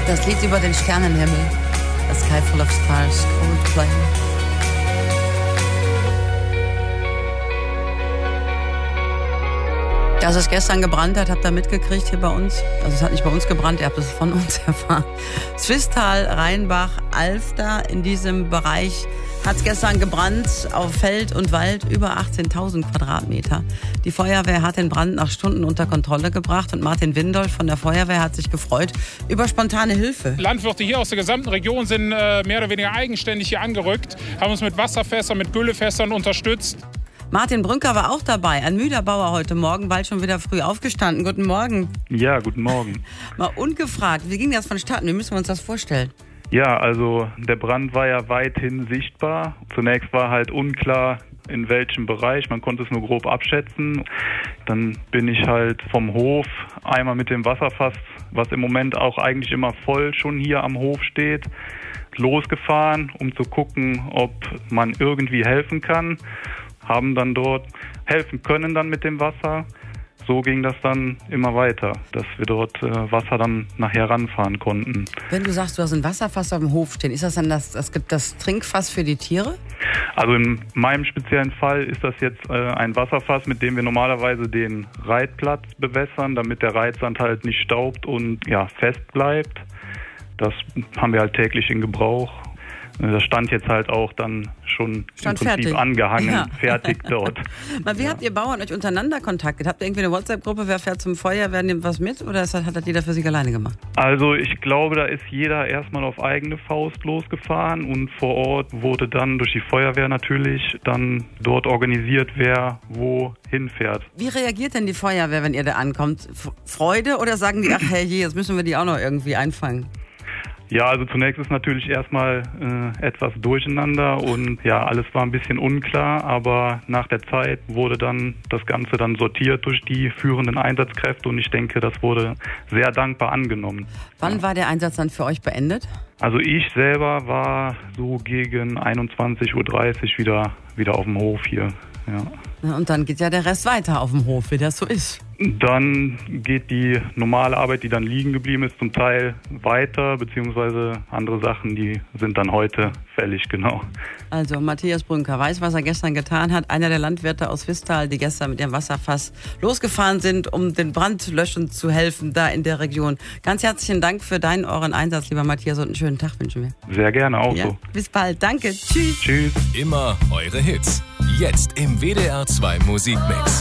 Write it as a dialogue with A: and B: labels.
A: Das Lied über den Sternenhimmel. A Sky Full of Stars, Coldplay. Dass es gestern gebrannt hat, habt ihr mitgekriegt hier bei uns. Also es hat nicht bei uns gebrannt, ihr habt es von uns erfahren. Zwistal, Rheinbach, Alfter, in diesem Bereich hat es gestern gebrannt, auf Feld und Wald, über 18.000 Quadratmeter. Die Feuerwehr hat den Brand nach Stunden unter Kontrolle gebracht und Martin Windolf von der Feuerwehr hat sich gefreut über spontane Hilfe.
B: Landwirte hier aus der gesamten Region sind mehr oder weniger eigenständig hier angerückt, haben uns mit Wasserfässern, mit Güllefässern unterstützt.
A: Martin Brünker war auch dabei, ein müder Bauer heute Morgen, bald schon wieder früh aufgestanden. Guten Morgen.
C: Ja, guten Morgen.
A: Mal ungefragt, wie ging das vonstatten? Wie müssen wir uns das vorstellen?
C: Ja, also der Brand war ja weithin sichtbar. Zunächst war halt unklar, in welchem Bereich. Man konnte es nur grob abschätzen. Dann bin ich halt vom Hof einmal mit dem Wasserfass, was im Moment auch eigentlich immer voll schon hier am Hof steht, losgefahren, um zu gucken, ob man irgendwie helfen kann. Haben dann dort helfen können dann mit dem Wasser. So ging das dann immer weiter, dass wir dort Wasser dann nachher ranfahren konnten.
A: Wenn du sagst, du hast ein Wasserfass auf dem Hof stehen, ist das dann das Trinkfass für die Tiere?
C: Also in meinem speziellen Fall ist das jetzt ein Wasserfass, mit dem wir normalerweise den Reitplatz bewässern, damit der Reitsand halt nicht staubt und ja, fest bleibt. Das haben wir halt täglich in Gebrauch. Das stand jetzt halt auch dann schon im Prinzip fertig angehangen, ja. Fertig dort.
A: Mal, wie habt ihr Bauern euch untereinander kontaktiert? Habt ihr irgendwie eine WhatsApp-Gruppe, wer fährt zum Feuer, wer nimmt was mit? Oder hat das jeder für sich alleine gemacht?
C: Also ich glaube, da ist jeder erstmal auf eigene Faust losgefahren und vor Ort wurde dann durch die Feuerwehr natürlich dann dort organisiert, wer wo hinfährt.
A: Wie reagiert denn die Feuerwehr, wenn ihr da ankommt? Freude oder sagen die, ach herrje, jetzt müssen wir die auch noch irgendwie einfangen?
C: Ja, also zunächst ist natürlich erstmal etwas durcheinander und ja, alles war ein bisschen unklar, aber nach der Zeit wurde dann das Ganze dann sortiert durch die führenden Einsatzkräfte und ich denke, das wurde sehr dankbar angenommen.
A: Wann war der Einsatz dann für euch beendet?
C: Also ich selber war so gegen 21.30 Uhr wieder auf dem Hof hier. Ja.
A: Und dann geht ja der Rest weiter auf dem Hof, wie das so ist.
C: Dann geht die normale Arbeit, die dann liegen geblieben ist, zum Teil weiter, beziehungsweise andere Sachen, die sind dann heute fällig, genau.
A: Also Matthias Brünker weiß, was er gestern getan hat. Einer der Landwirte aus Zwistal, die gestern mit ihrem Wasserfass losgefahren sind, um den Brand löschen zu helfen, da in der Region. Ganz herzlichen Dank für euren Einsatz, lieber Matthias, und einen schönen Tag wünschen wir.
C: Sehr gerne, auch
A: ja,
C: so.
A: Bis bald, danke, tschüss.
C: Tschüss.
D: Immer eure Hits. Jetzt im WDR 2 Musikmix.